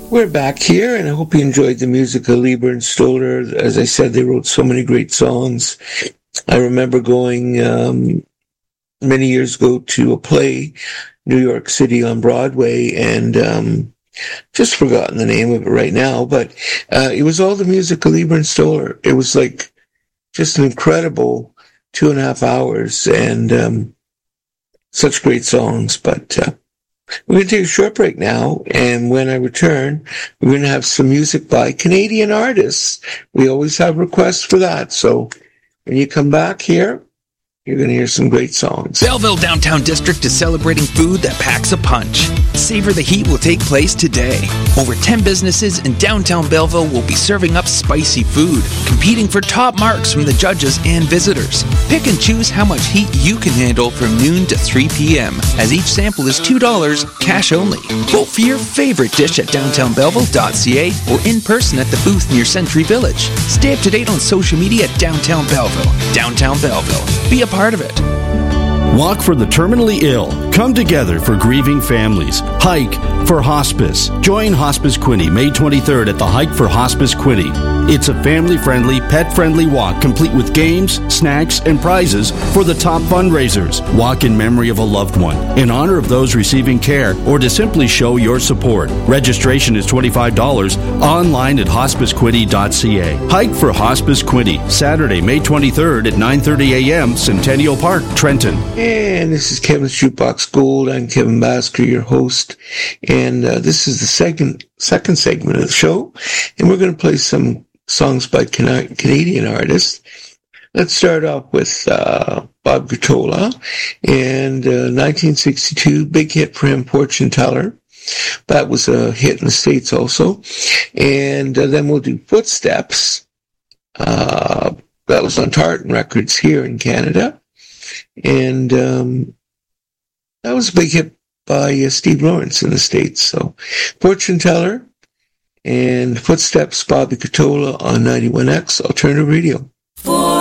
We're back here, and I hope you enjoyed the music of Leiber and Stoller. As I said, they wrote so many great songs. I remember going many years ago to a play, New York City on Broadway, and just forgotten the name of it right now, but it was all the music of Leiber and Stoller. It was like just an incredible 2.5 hours, and such great songs. But we're going to take a short break now, and when I return, we're going to have some music by Canadian artists. We always have requests for that, so when you come back here, you're going to hear some great songs. Belleville Downtown District is celebrating food that packs a punch. Savor the Heat will take place today. Over 10 businesses in downtown Belleville will be serving up spicy food, competing for top marks from the judges and visitors. Pick and choose how much heat you can handle from noon to 3 p.m., as each sample is $2, cash only. Vote for your favorite dish at downtownbelleville.ca or in person at the booth near Century Village. Stay up to date on social media at Downtown Belleville. Downtown Belleville. Be a part of it. Walk for the terminally ill. Come together for grieving families. Hike for Hospice. Join Hospice Quinte May 23rd at the Hike for Hospice Quinte. It's a family-friendly, pet-friendly walk complete with games, snacks, and prizes for the top fundraisers. Walk in memory of a loved one, in honor of those receiving care, or to simply show your support. Registration is $25 online at hospicequinte.ca. Hike for Hospice Quinte, Saturday, May 23rd at 9:30 a.m., Centennial Park, Trenton. And this is Kevin's Jukebox Gold. I'm Kevin Basker, your host. And this is the second segment of the show. And we're going to play some songs by Canadian artists. Let's start off with Bob Guttola. And 1962, big hit for him, Fortune Teller. That was a hit in the States also. And then we'll do Footsteps. That was on Tartan Records here in Canada. And that was a big hit by Steve Lawrence in the States. So Fortune Teller and Footsteps, Bobby Guttola on 91X Alternative Radio.